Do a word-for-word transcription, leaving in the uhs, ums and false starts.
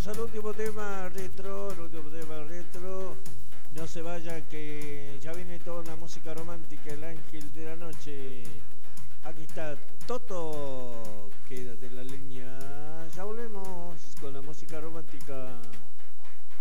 Vamos al último tema retro, el último tema retro. No se vaya que ya viene toda la música romántica, el ángel de la noche. Aquí está Toto, quédate en la línea. Ya volvemos con la música romántica.